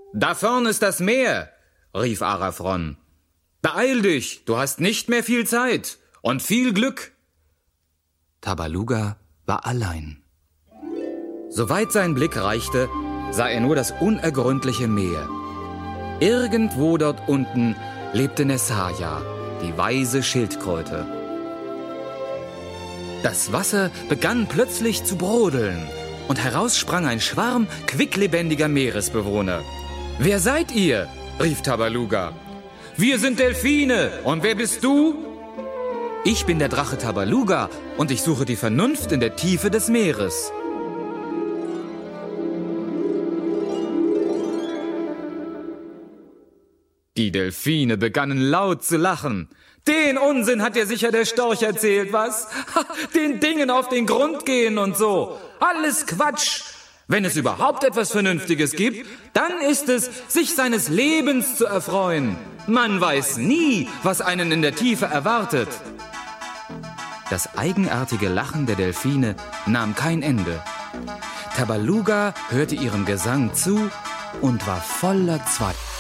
Da vorn ist das Meer, rief Araphron. Beeil dich, du hast nicht mehr viel Zeit und viel Glück. Tabaluga war allein. Soweit sein Blick reichte, sah er nur das unergründliche Meer. Irgendwo dort unten lebte Nessaya, die weise Schildkröte. Das Wasser begann plötzlich zu brodeln und heraus sprang ein Schwarm quicklebendiger Meeresbewohner. »Wer seid ihr?« rief Tabaluga. »Wir sind Delfine. Und wer bist du?« »Ich bin der Drache Tabaluga und ich suche die Vernunft in der Tiefe des Meeres.« Die Delfine begannen laut zu lachen. »Den Unsinn hat dir sicher der Storch erzählt, was? Den Dingen auf den Grund gehen und so. Alles Quatsch. Wenn es überhaupt etwas Vernünftiges gibt, dann ist es, sich seines Lebens zu erfreuen. Man weiß nie, was einen in der Tiefe erwartet.« Das eigenartige Lachen der Delfine nahm kein Ende. Tabaluga hörte ihrem Gesang zu und war voller Zweifel.